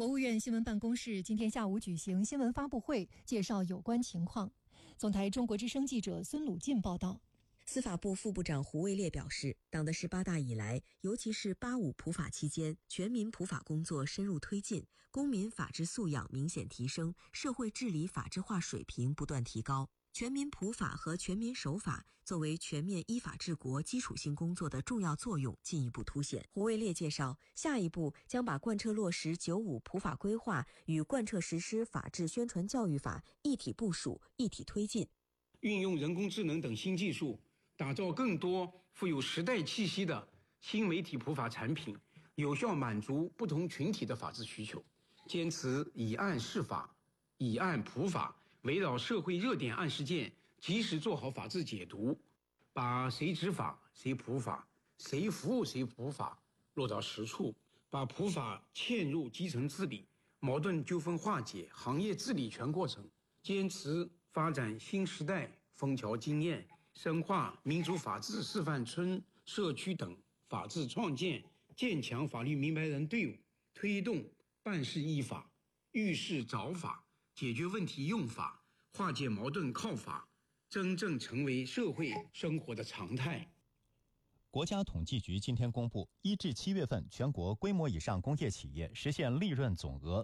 国务院新闻办公室今天下午举行新闻发布会，介绍有关情况。总台中国之声记者孙鲁进报道。 司法部副部长胡卫烈表示，党的18大以来，尤其是85普法期间，全民普法工作深入推进，公民法治素养明显提升，社会治理法治化水平不断提高。全民普法和全民守法作为全面依法治国基础性工作的重要作用进一步凸显。胡卫烈介绍，下一步将把贯彻落实95普法规划与贯彻实施法治宣传教育法一体部署、一体推进， 运用人工智能等新技术，打造更多富有时代气息的新媒体普法产品，有效满足不同群体的法治需求。坚持以案释法、以案普法，围绕社会热点案事件，及时做好法治解读，把谁执法、谁普法、谁服务谁普法落到实处，把普法嵌入基层治理、矛盾纠纷化解、行业治理全过程。坚持发展新时代枫桥经验，深化民主法治示范村、社区等法治创建，建强法律明白人队伍，推动办事依法、遇事找法、解决问题用法、化解矛盾靠法，真正成为社会生活的常态。 国家统计局今天公布，1至7月份全国规模以上工业企业实现利润总额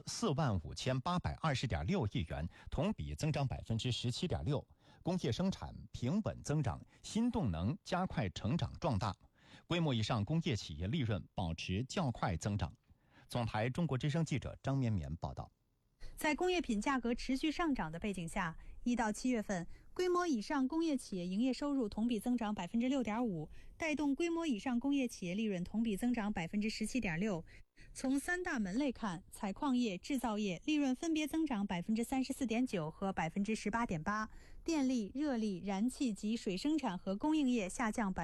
45820.6亿元，同比增长17.6%，工业生产平稳增长，新动能加快成长壮大，规模以上工业企业利润保持较快增长。总台中国之声记者张绵绵报道。 在工业品价格持续上涨的背景下，1到7月份，规模以上工业企业营业收入同比增长6.5%，带动规模以上工业企业利润同比增长17.6%。从3大门类看，采矿业、制造业利润分别增长34.9%和18.8%，电力、热力、燃气及水生产和供应业下降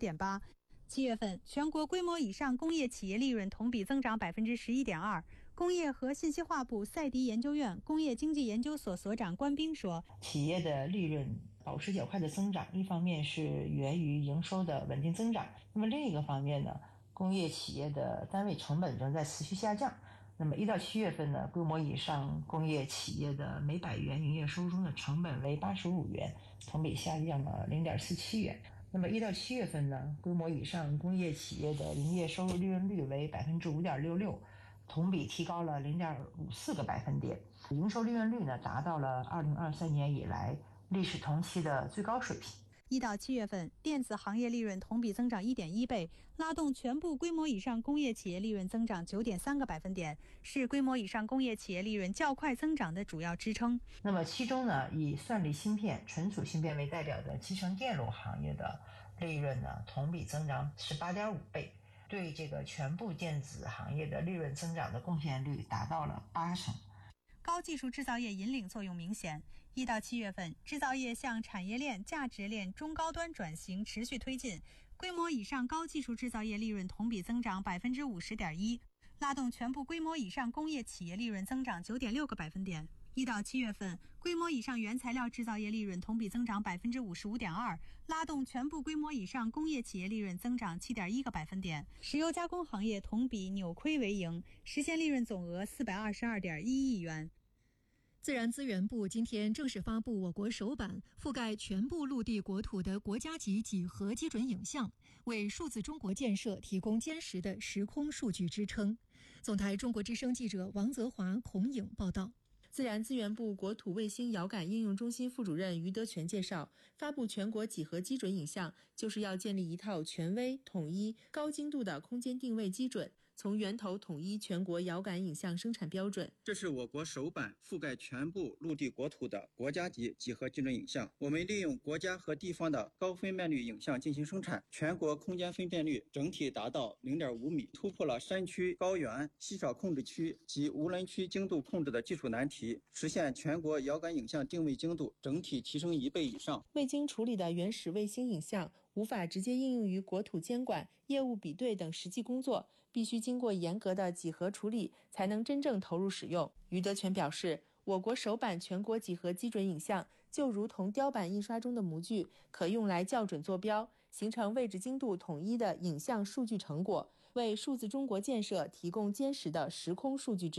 5.8%。7月份，全国规模以上工业企业利润同比增长11.2%。工业和信息化部赛迪研究院工业经济研究所所长关斌说， 企业的利润保持较快的增长，一方面是源于营收的稳定增长，那么另一个方面呢，工业企业的单位成本正在持续下降。那么1到7月份呢，规模以上工业企业的每100元营业收入中的成本为85元，同比下降了0.47元。那么1到7月份呢，规模以上工业企业的营业收入利润率为5.66%，同比提高了0.54个百分点，营收利润率呢达到了2023年以来历史同期的最高水平。 1到7月份，电子行业利润同比增长1.1倍，拉动全部规模以上工业企业利润增长9.3个百分点，是规模以上工业企业利润较快增长的主要支撑。 那么其中呢，以算力芯片、存储芯片为代表的集成电路行业的利润呢，同比增长18.5倍，对这个全部电子行业的利润增长的贡献率达到了80%。 高技术制造业引领作用明显。1到7月份，制造业向产业链、价值链、中高端转型持续推进，规模以上高技术制造业利润同比增长50.1%，拉动全部规模以上工业企业利润增长9.6个百分点。1到7月份，规模以上原材料制造业利润同比增长55.2%，拉动全部规模以上工业企业利润增长7.1个百分点。石油加工行业同比扭亏为盈，实现利润总额422.1亿元。 自然资源部今天正式发布我国首版覆盖全部陆地国土的国家级几何基准影像，为数字中国建设提供坚实的时空数据支撑。总台中国之声记者王泽华、孔颖报道。 自然资源部国土卫星遥感应用中心副主任于德全介绍，发布全国几何基准影像，就是要建立一套权威、统一、高精度的空间定位基准，从源头统一全国遥感影像生产标准。 这是我国首版覆盖全部陆地国土的国家级几何基准影像。我们利用国家和地方的高分辨率影像进行生产，全国空间分辨率整体达到0.5米，突破了山区、高原、稀少控制区及无人区精度控制的技术难题，实现全国遥感影像定位精度整体提升1倍以上。 未经处理的原始卫星影像无法直接应用于国土监管、业务比对等实际工作，必须经过严格的几何处理，才能真正投入使用。于德全表示，我国首版全国几何基准影像就如同雕版印刷中的模具，可用来校准坐标，形成位置精度统一的影像数据成果，为数字中国建设提供坚实的时空数据支撑。